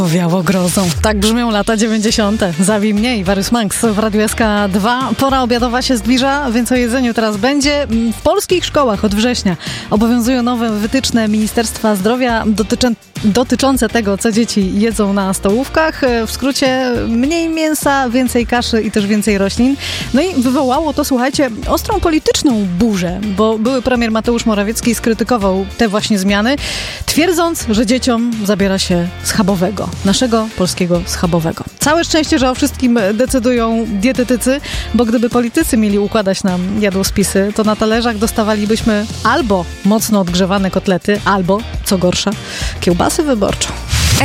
Wiało grozą. Tak brzmią lata 90. Zawij mnie i Warius Manx w Radiu SK2. Pora obiadowa się zbliża, więc o jedzeniu teraz będzie. W polskich szkołach od września obowiązują nowe wytyczne Ministerstwa Zdrowia dotyczące tego, co dzieci jedzą na stołówkach. W skrócie mniej mięsa, więcej kaszy i też więcej roślin. No i wywołało to, słuchajcie, ostrą polityczną burzę, bo były premier Mateusz Morawiecki skrytykował te właśnie zmiany, twierdząc, że dzieciom zabiera się schabowego. Naszego polskiego schabowego. Całe szczęście, że o wszystkim decydują dietetycy, bo gdyby politycy mieli układać nam jadłospisy, to na talerzach dostawalibyśmy albo mocno odgrzewane kotlety, albo, co gorsza, kiełbasę wyborczą.